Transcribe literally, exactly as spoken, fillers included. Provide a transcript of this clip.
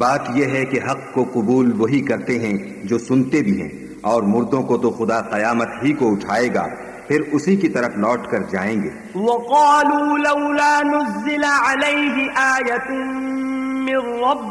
बात यह है कि हक को कबूल वही करते हैं जो सुनते भी हैं, और मुर्दों को तो खुदा क़यामत ही को उठाएगा, फिर उसी की तरफ लौट कर जाएंगे। वक़ालू लौला नुज़्ज़िला अलैहि आयतुन मिर रब्बिही